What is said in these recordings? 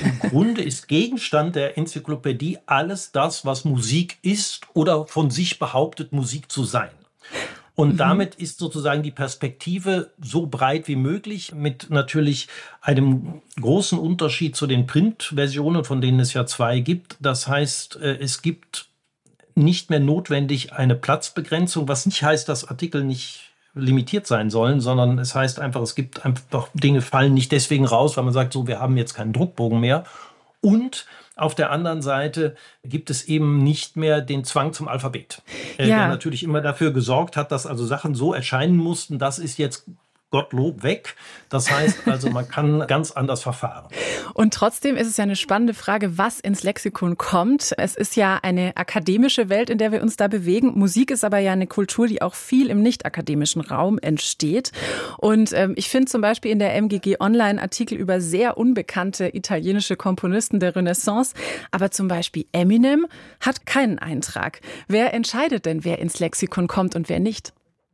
im Grunde ist Gegenstand der Enzyklopädie alles das, was Musik ist oder von sich behauptet, Musik zu sein. Und damit ist sozusagen die Perspektive so breit wie möglich, mit natürlich einem großen Unterschied zu den Printversionen, von denen es ja 2 gibt. Das heißt, es gibt nicht mehr notwendig eine Platzbegrenzung, was nicht heißt, dass Artikel nicht limitiert sein sollen, sondern es heißt einfach, es gibt einfach Dinge fallen nicht deswegen raus, weil man sagt, so, wir haben jetzt keinen Druckbogen mehr. Und auf der anderen Seite gibt es eben nicht mehr den Zwang zum Alphabet, der natürlich immer dafür gesorgt hat, dass also Sachen so erscheinen mussten, das ist jetzt Gottlob weg. Das heißt also, man kann ganz anders verfahren. Und trotzdem ist es ja eine spannende Frage, was ins Lexikon kommt. Es ist ja eine akademische Welt, in der wir uns da bewegen. Musik ist aber ja eine Kultur, die auch viel im nicht-akademischen Raum entsteht. Und ich finde zum Beispiel in der MGG Online Artikel über sehr unbekannte italienische Komponisten der Renaissance. Aber zum Beispiel Eminem hat keinen Eintrag. Wer entscheidet denn, wer ins Lexikon kommt und wer nicht?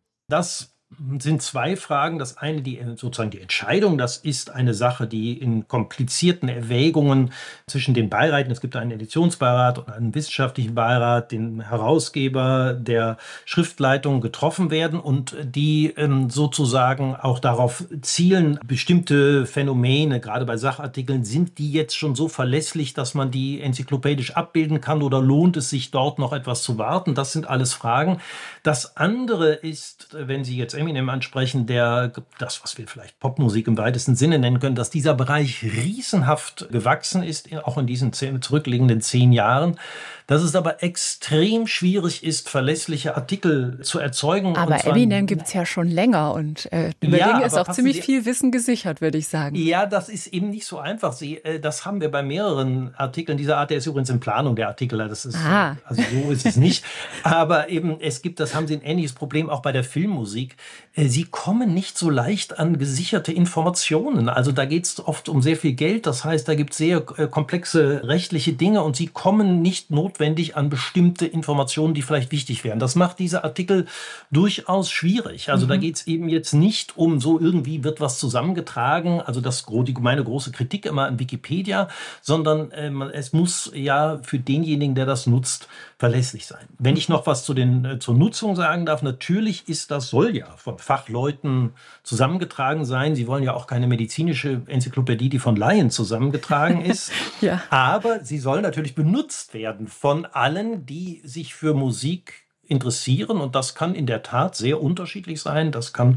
Das sind 2 Fragen. Das eine, sozusagen die Entscheidung, das ist eine Sache, die in komplizierten Erwägungen zwischen den Beiräten, es gibt einen Editionsbeirat und einen wissenschaftlichen Beirat, den Herausgeber der Schriftleitung getroffen werden und die sozusagen auch darauf zielen, bestimmte Phänomene, gerade bei Sachartikeln, sind die jetzt schon so verlässlich, dass man die enzyklopädisch abbilden kann oder lohnt es sich dort noch etwas zu warten? Das sind alles Fragen. Das andere ist, wenn Sie jetzt Eminem ansprechen, das, was wir vielleicht Popmusik im weitesten Sinne nennen können, dass dieser Bereich riesenhaft gewachsen ist, auch in diesen zurückliegenden 10 Jahren, dass es aber extrem schwierig ist, verlässliche Artikel zu erzeugen. Aber Eminem gibt es ja schon länger und über den ist auch ziemlich viel Wissen gesichert, würde ich sagen. Ja, das ist eben nicht so einfach. Das haben wir bei mehreren Artikeln dieser Art. Der ist übrigens in Planung, der Artikel. Das ist, also so ist es nicht. Aber eben, das haben Sie ein ähnliches Problem auch bei der Filmmusik. Sie kommen nicht so leicht an gesicherte Informationen. Also da geht es oft um sehr viel Geld. Das heißt, da gibt es sehr komplexe rechtliche Dinge und Sie kommen nicht notwendig an bestimmte Informationen, die vielleicht wichtig wären. Das macht diese Artikel durchaus schwierig. Also da geht es eben jetzt nicht um so irgendwie wird was zusammengetragen. Also meine große Kritik immer an Wikipedia, sondern es muss ja für denjenigen, der das nutzt, verlässlich sein. Wenn ich noch was zur Nutzung sagen darf, natürlich soll ja von Fachleuten zusammengetragen sein. Sie wollen ja auch keine medizinische Enzyklopädie, die von Laien zusammengetragen ist. Ja. Aber sie soll natürlich benutzt werden von allen, die sich für Musik interessieren. Und das kann in der Tat sehr unterschiedlich sein. Das kann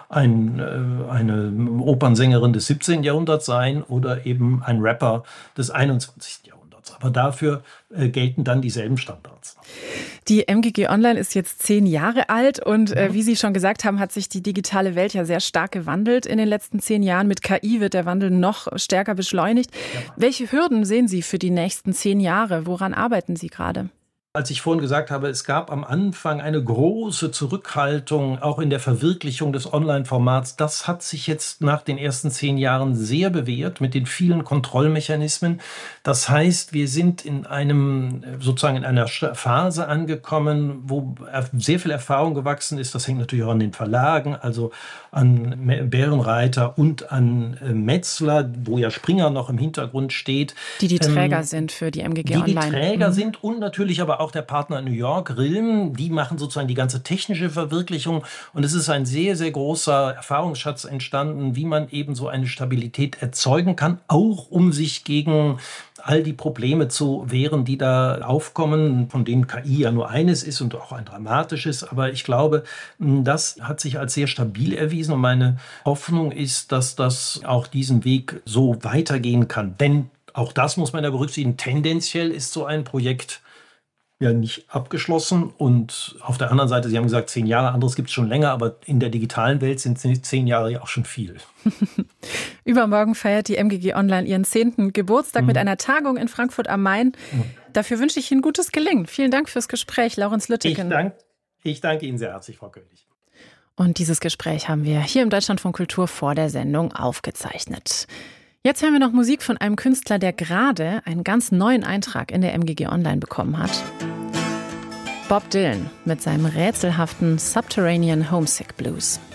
eine Opernsängerin des 17. Jahrhunderts sein oder eben ein Rapper des 21. Jahrhunderts. Aber dafür gelten dann dieselben Standards. Die MGG Online ist jetzt 10 Jahre alt und wie Sie schon gesagt haben, hat sich die digitale Welt ja sehr stark gewandelt in den letzten 10 Jahren. Mit KI wird der Wandel noch stärker beschleunigt. Ja. Welche Hürden sehen Sie für die nächsten 10 Jahre? Woran arbeiten Sie gerade? Als ich vorhin gesagt habe, es gab am Anfang eine große Zurückhaltung, auch in der Verwirklichung des Online-Formats. Das hat sich jetzt nach den ersten 10 Jahren sehr bewährt mit den vielen Kontrollmechanismen. Das heißt, wir sind in einer Phase angekommen, wo sehr viel Erfahrung gewachsen ist. Das hängt natürlich auch an den Verlagen, also an Bärenreiter und an Metzler, wo ja Springer noch im Hintergrund steht. Die Träger sind für die MGG Online. Die Träger sind und natürlich aber auch der Partner in New York, Rilm, die machen sozusagen die ganze technische Verwirklichung. Und es ist ein sehr, sehr großer Erfahrungsschatz entstanden, wie man eben so eine Stabilität erzeugen kann, auch um sich gegen all die Probleme zu wehren, die da aufkommen, von denen KI ja nur eines ist und auch ein dramatisches. Aber ich glaube, das hat sich als sehr stabil erwiesen. Und meine Hoffnung ist, dass das auch diesen Weg so weitergehen kann. Denn auch das muss man ja berücksichtigen. Tendenziell ist so ein Projekt ja nicht abgeschlossen. Und auf der anderen Seite, Sie haben gesagt, 10 Jahre, anderes gibt es schon länger, aber in der digitalen Welt sind 10 Jahre ja auch schon viel. Übermorgen feiert die MGG Online ihren 10. Geburtstag mit einer Tagung in Frankfurt am Main. Dafür wünsche ich Ihnen gutes Gelingen. Vielen Dank fürs Gespräch, Laurens Lüttgen. Ich danke Ihnen sehr herzlich, Frau König. Und dieses Gespräch haben wir hier im Deutschlandfunk Kultur vor der Sendung aufgezeichnet. Jetzt hören wir noch Musik von einem Künstler, der gerade einen ganz neuen Eintrag in der MGG Online bekommen hat. Bob Dylan mit seinem rätselhaften Subterranean Homesick Blues.